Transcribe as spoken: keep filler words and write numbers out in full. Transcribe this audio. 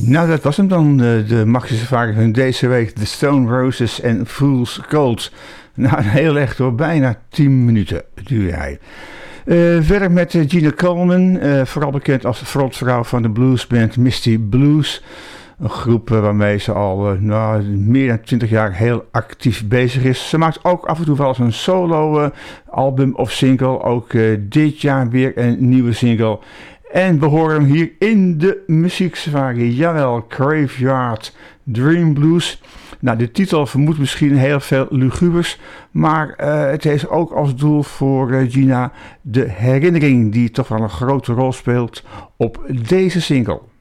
Nou, dat was hem dan, de Maxi Safari van deze week. The Stone Roses en Fool's Gold. Nou, heel echt hoor, bijna tien minuten duurde hij. Uh, verder met uh, Gina Coleman, uh, vooral bekend als frontvrouw van de bluesband Misty Blues. Een groep uh, waarmee ze al uh, nou, meer dan twintig jaar heel actief bezig is. Ze maakt ook af en toe wel eens een solo uh, album of single. Ook uh, dit jaar weer een nieuwe single. En we horen hem hier in de muzieksafari. Jawel, Graveyard Dream Blues. Nou, de titel vermoedt misschien heel veel lugubers, maar uh, het heeft ook als doel voor uh, Gina de herinnering die toch wel een grote rol speelt op deze single.